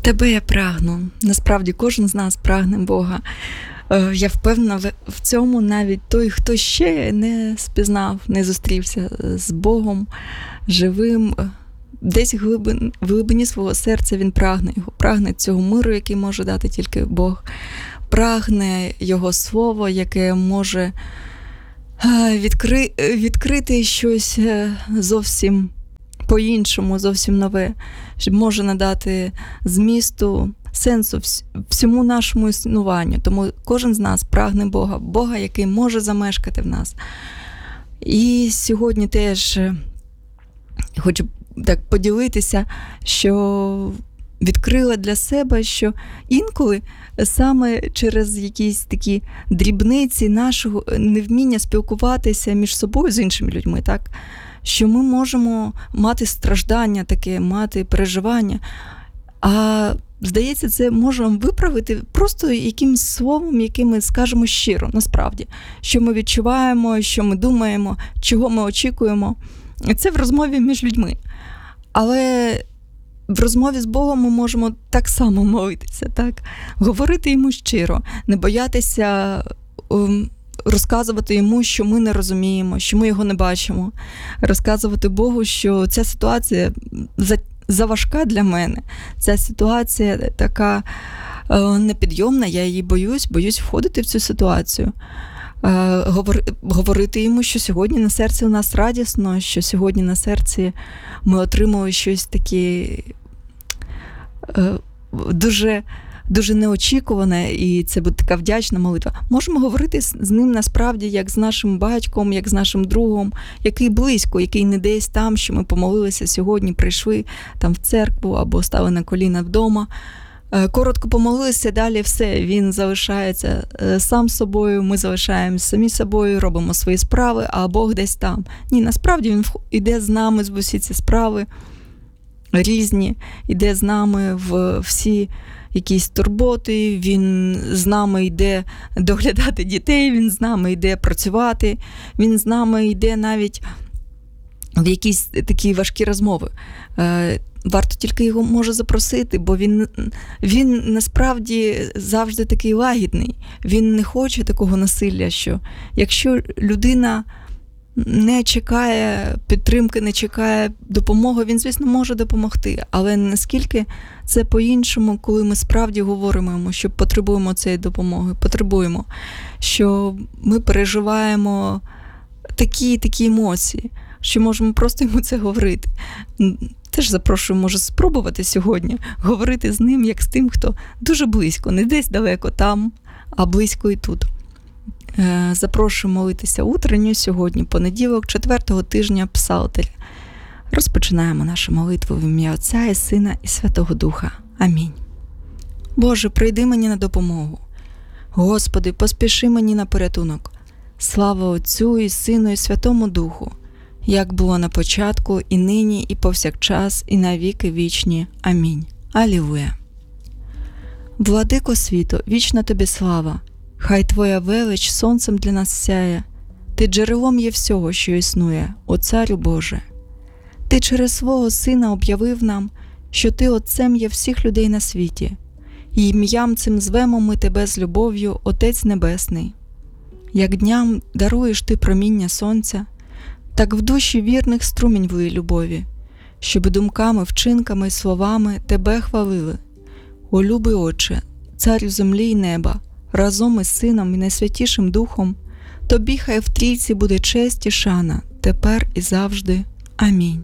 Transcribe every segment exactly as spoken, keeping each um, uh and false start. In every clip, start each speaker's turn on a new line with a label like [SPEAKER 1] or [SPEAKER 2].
[SPEAKER 1] Тебе я прагну. Насправді кожен з нас прагне Бога. Я впевнена в цьому навіть той, хто ще не спізнав, не зустрівся з Богом живим. Десь в глибині, в глибині свого серця він прагне його, прагне цього миру, який може дати тільки Бог, прагне Його Слово, яке може відкри... відкрити щось зовсім по-іншому, зовсім нове, що може надати змісту, сенсу всьому нашому існуванню. Тому кожен з нас прагне Бога, Бога, який може замешкати в нас. І сьогодні теж хочу так поділитися, що відкрила для себе, що інколи саме через якісь такі дрібниці нашого невміння спілкуватися між собою з іншими людьми, так, що ми можемо мати страждання таке, мати переживання, а здається, це можемо виправити просто якимось словом, яким ми скажемо щиро, насправді, що ми відчуваємо, що ми думаємо, чого ми очікуємо. Це в розмові між людьми. Але в розмові з Богом ми можемо так само молитися, так? Говорити йому щиро, не боятися um, розказувати йому, що ми не розуміємо, що ми його не бачимо. Розказувати Богу, що ця ситуація заважка для мене. Ця ситуація така uh, непідйомна, я її боюсь, боюсь входити в цю ситуацію. Говорити йому, що сьогодні на серці у нас радісно, що сьогодні на серці ми отримали щось таке дуже, дуже неочікуване, і це буде така вдячна молитва. Можемо говорити з ним насправді як з нашим батьком, як з нашим другом, який близько, який не десь там, що ми помолилися сьогодні, прийшли там в церкву або стали на коліна вдома. Коротко помолилися, далі все, він залишається сам собою, ми залишаємося самі собою, робимо свої справи, а Бог десь там. Ні, насправді він йде з нами в усі ці справи різні, йде з нами в всі якісь турботи, він з нами йде доглядати дітей, він з нами йде працювати, він з нами йде навіть в якісь такі важкі розмови. Варто тільки його може запросити, бо він, він насправді завжди такий лагідний. Він не хоче такого насилля, що якщо людина не чекає підтримки, не чекає допомоги, він, звісно, може допомогти. Але наскільки це по-іншому, коли ми справді говоримо йому, що потребуємо цієї допомоги, потребуємо, що ми переживаємо такі такі емоції, що можемо просто йому це говорити. Теж запрошую, може, спробувати сьогодні говорити з ним, як з тим, хто дуже близько, не десь далеко там, а близько і тут. Запрошую молитися утренню сьогодні, понеділок, четвертого тижня Псалтиря. Розпочинаємо нашу молитву в ім'я Отця і Сина і Святого Духа. Амінь. Боже, прийди мені на допомогу. Господи, поспіши мені на порятунок. Слава Отцю і Сину і Святому Духу, як було на початку, і нині, і повсякчас, і на віки вічні. Амінь. Алілуя. Владико світу, вічна тобі слава, хай твоя велич сонцем для нас сяє. Ти джерелом є всього, що існує, о Царю Боже. Ти через свого Сина об'явив нам, що ти Отцем є всіх людей на світі, і ім'ям цим звемо ми тебе з любов'ю, Отець Небесний. Як дням даруєш ти проміння сонця, так в душі вірних струмінь влий любові, щоби думками, вчинками й словами тебе хвалили. О, любий Отче, Царю землі й неба, разом із Сином і Найсвятішим Духом, тобі хай в трійці буде честь і шана, тепер і завжди. Амінь.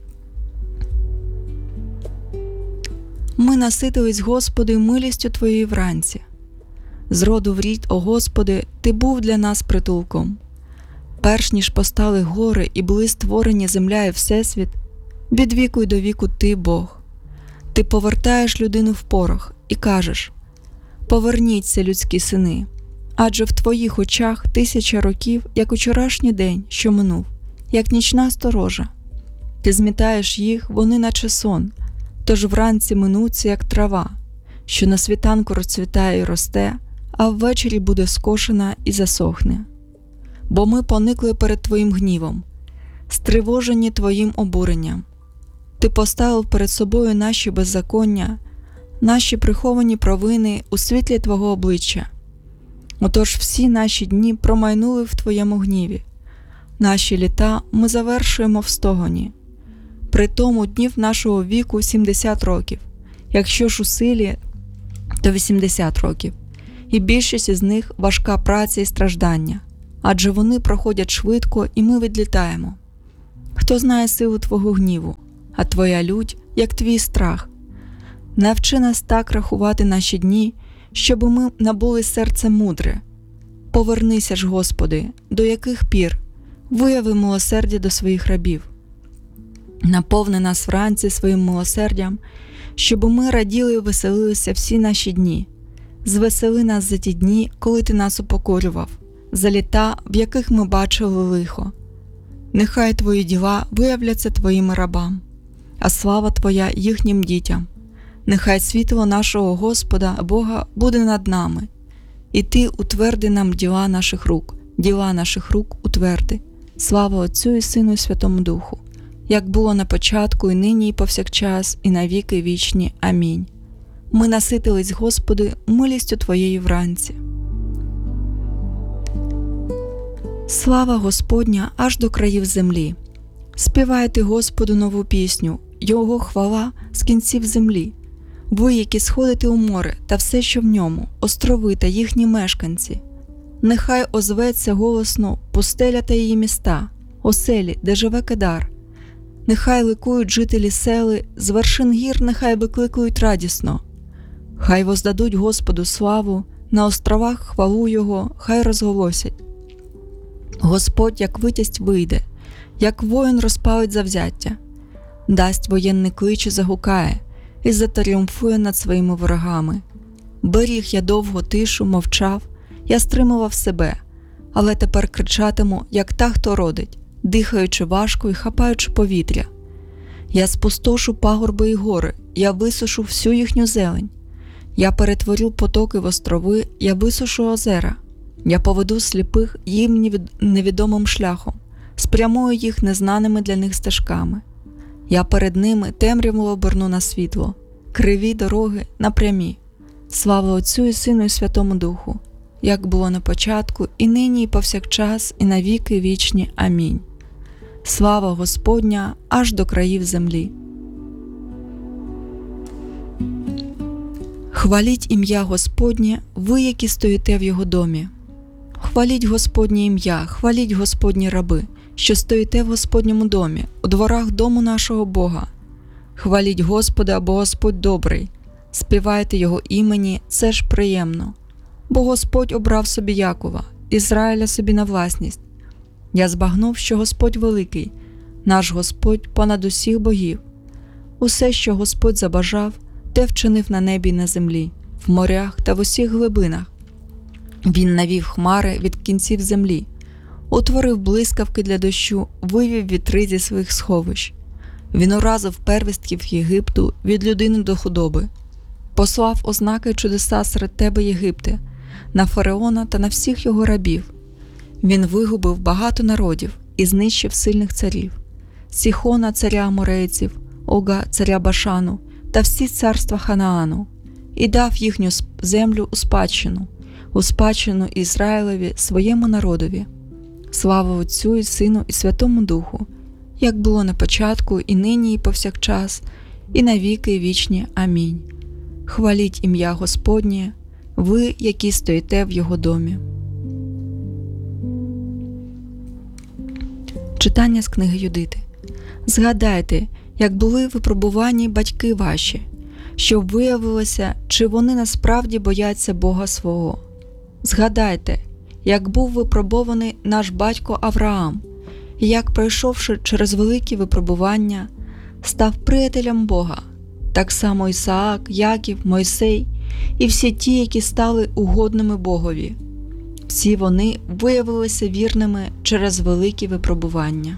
[SPEAKER 1] Ми наситились, Господи, милістю Твоєю вранці. З роду в рід, о Господи, Ти був для нас притулком. Перш ніж постали гори і були створені земля і всесвіт, від віку й до віку Ти, Бог. Ти повертаєш людину в порох і кажеш: «Поверніться, людські сини, адже в Твоїх очах тисяча років, як учорашній день, що минув, як нічна сторожа. Ти змітаєш їх, вони наче сон, тож вранці минуться, як трава, що на світанку розцвітає і росте, а ввечері буде скошена і засохне. Бо ми поникли перед Твоїм гнівом, стривожені Твоїм обуренням. Ти поставив перед собою наші беззаконня, наші приховані провини у світлі Твого обличчя. Отож всі наші дні промайнули в Твоєму гніві. Наші літа ми завершуємо в стогоні. При тому днів нашого віку сімдесят років, якщо ж у силі, то вісімдесят років. І більшість із них важка праця і страждання, адже вони проходять швидко і ми відлітаємо. Хто знає силу Твого гніву, а Твоя лють, як Твій страх. Навчи нас так рахувати наші дні, щоб ми набули серце мудре. Повернися ж, Господи, до яких пір? Вияви милосердя до своїх рабів. Наповни нас вранці своїм милосердям, щоб ми раділи і веселилися всі наші дні. Звесели нас за ті дні, коли Ти нас упокорював, за літа, в яких ми бачили лихо. Нехай Твої діла виявляться Твоїм рабам, а слава Твоя їхнім дітям. Нехай світло нашого Господа, Бога, буде над нами, і Ти утверди нам діла наших рук, діла наших рук утверди. Слава Отцю і Сину і Святому Духу, як було на початку, і нині, і повсякчас, і на віки вічні. Амінь. Ми наситились, Господи, милістю Твоєї вранці. Слава Господня аж до країв землі. Співайте Господу нову пісню, Його хвала з кінців землі. Ви, які сходите у море та все, що в ньому, острови та їхні мешканці. Нехай озветься голосно пустеля та її міста, оселі, де живе Кедар. Нехай ликують жителі сели, з вершин гір нехай викликують радісно. Хай воздадуть Господу славу, на островах хвалу Його, хай розголосять. Господь, як витязь, вийде, як воїн розпалить завзяття. Дасть воєнний клич і загукає, і затріумфує над своїми ворогами. Беріг я довго тишу, мовчав, я стримував себе, але тепер кричатиму, як та, хто родить, дихаючи важко і хапаючи повітря. Я спустошу пагорби і гори, я висушу всю їхню зелень. Я перетворю потоки в острови, я висушу озера. Я поведу сліпих їм невідомим шляхом, спрямую їх незнаними для них стежками. Я перед ними темряву оберну на світло, криві дороги на прямі. Слава Отцю і Сину і Святому Духу, як було на початку, і нині, і повсякчас, і на віки вічні. Амінь. Слава Господня аж до країв землі. Хваліть ім'я Господнє, ви, які стоїте в Його домі. Хваліть Господнє ім'я, хваліть Господні раби, що стоїте в Господньому домі, у дворах дому нашого Бога. Хваліть Господа, бо Господь добрий. Співайте Його імені, це ж приємно. Бо Господь обрав собі Якова, Ізраїля собі на власність. Я збагнув, що Господь великий, наш Господь понад усіх богів. Усе, що Господь забажав, те вчинив на небі й на землі, в морях та в усіх глибинах. Він навів хмари від кінців землі, утворив блискавки для дощу, вивів вітри зі своїх сховищ. Він уразив первістків Єгипту від людини до худоби. Послав ознаки й чудеса серед тебе, Єгипте, на фараона та на всіх його рабів. Він вигубив багато народів і знищив сильних царів. Сіхона, царя аморейців, Ога, царя Башану та всі царства Ханаану, і дав їхню землю у спадщину, у спадщину Ізраїлеві, своєму народові. Слава Отцю і Сину і Святому Духу, як було на початку, і нині, і повсякчас, і на віки вічні. Амінь. Хваліть ім'я Господнє, ви, які стоїте в Його домі. Читання з книги Юдити. Згадайте, як були випробувані батьки ваші, щоб виявилося, чи вони насправді бояться Бога свого. Згадайте, як був випробований наш батько Авраам, і як, пройшовши через великі випробування, став приятелем Бога, так само Ісаак, Яків, Мойсей і всі ті, які стали угодними Богові. Всі вони виявилися вірними через великі випробування.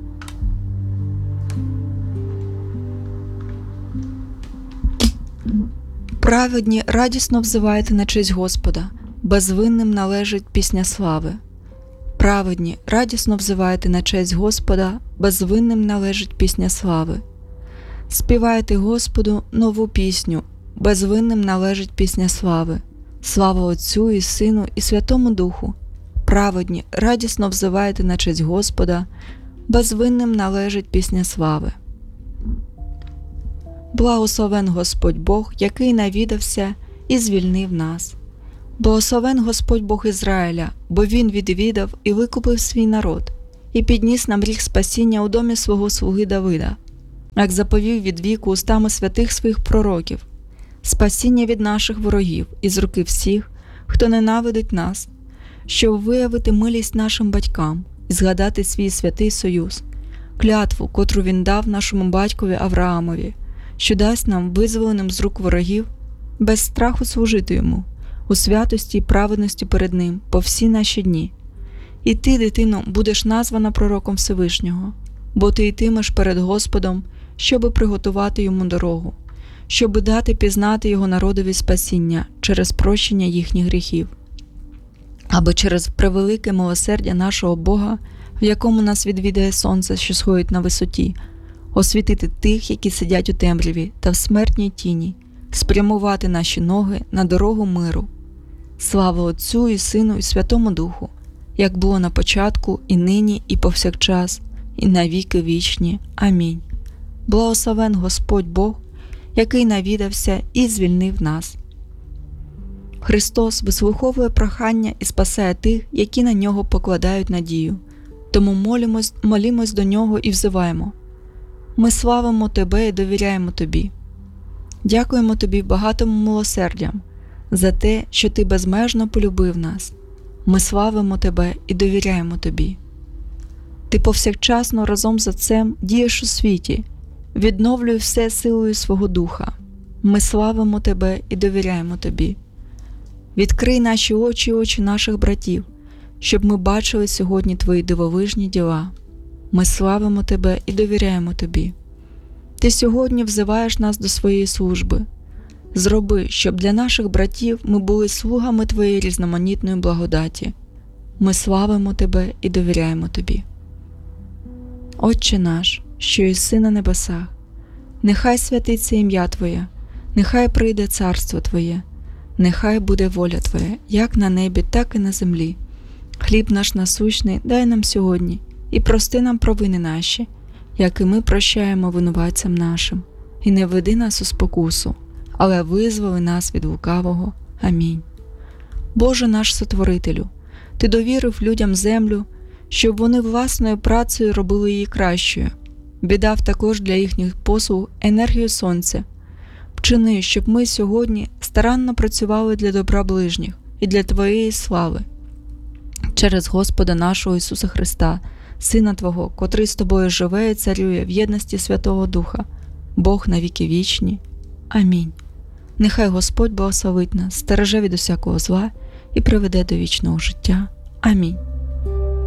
[SPEAKER 1] Праведні радісно взивайте на честь Господа, безвинним належить пісня слави. Праведні радісно взивайте на честь Господа, безвинним належить пісня слави. Співайте Господу нову пісню, безвинним належить пісня слави. Слава Отцю і Сину і Святому Духу. Праведні, радісно взивайте на честь Господа, безвинним належить пісня слави. Благословен Господь Бог, який навідався і звільнив нас. Благословен Господь Бог Ізраїля, бо Він відвідав і викупив свій народ, і підніс нам ріг спасіння у домі свого слуги Давида, як заповів від віку устами святих своїх пророків, спасіння від наших ворогів і з руки всіх, хто ненавидить нас, щоб виявити милість нашим батькам і згадати свій святий союз, клятву, котру Він дав нашому батькові Авраамові, що дасть нам, визволеним з рук ворогів, без страху служити Йому, у святості і праведності перед Ним по всі наші дні. І ти, дитино, будеш названа пророком Всевишнього, бо ти йтимеш перед Господом, щоби приготувати Йому дорогу, щоби дати пізнати Його народові спасіння через прощення їхніх гріхів, аби через превелике милосердя нашого Бога, в якому нас відвідає сонце, що сходить на висоті, освітити тих, які сидять у темряві та в смертній тіні, спрямувати наші ноги на дорогу миру. Слава Отцю і Сину і Святому Духу, як було на початку, і нині, і повсякчас, і на віки вічні. Амінь. Благословен Господь Бог, який навідався і звільнив нас. Христос вислуховує прохання і спасає тих, які на Нього покладають надію. Тому молимось, молімось до Нього і взиваємо. Ми славимо Тебе і довіряємо Тобі. Дякуємо Тобі багатому милосердям за те, що Ти безмежно полюбив нас. Ми славимо Тебе і довіряємо Тобі. Ти повсякчасно разом з Отцем дієш у світі, відновлюй все силою свого Духа. Ми славимо Тебе і довіряємо Тобі. Відкрий наші очі і очі наших братів, щоб ми бачили сьогодні Твої дивовижні діла. Ми славимо Тебе і довіряємо Тобі. Ти сьогодні взиваєш нас до своєї служби. Зроби, щоб для наших братів ми були слугами Твоєї різноманітної благодаті. Ми славимо Тебе і довіряємо Тобі. Отче наш, що єси на небесах, нехай святиться ім'я Твоє, нехай прийде царство Твоє, нехай буде воля Твоя, як на небі, так і на землі. Хліб наш насущний дай нам сьогодні, і прости нам провини наші, як і ми прощаємо винуватцям нашим. І не веди нас у спокусу, але визволи нас від лукавого. Амінь. Боже наш Сотворителю, Ти довірив людям землю, щоб вони власною працею робили її кращою. Віддав також для їхніх послуг енергію сонця. Вчини, щоб ми сьогодні старанно працювали для добра ближніх і для Твоєї слави. Через Господа нашого Ісуса Христа, Сина Твого, котрий з Тобою живе і царює в єдності Святого Духа, Бог на віки вічні. Амінь. Нехай Господь благословить нас, стереже від усякого зла і приведе до вічного життя. Амінь.